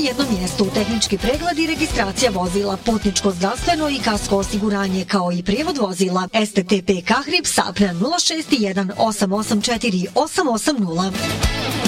jednom mjestu, tehnički pregled i registracija vozila, putničko zdravstveno i kasko osiguranje, kao i prijevod vozila. STTP Kahrib, Sapna 061 884 880.